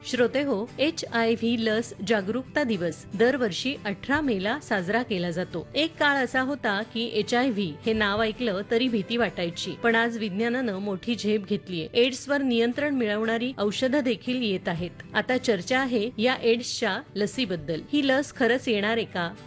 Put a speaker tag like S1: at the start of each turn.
S1: श्रोते हो, HIV लस जागरूकता दिवस दरवर्षी 18 मेला साजरा केला जातो. एक काळ असा होता की HIV हे नाव ऐकलं तरी भीती वाटायची, पण आज विज्ञानानं मोठी झेप घेतलीये. एड्सवर नियंत्रण मिळवणारी औषधं देखील येत आहेत. आता चर्चा आहे या एड्सच्या लसीबद्दल. ही लस खरंच येणार आहे का?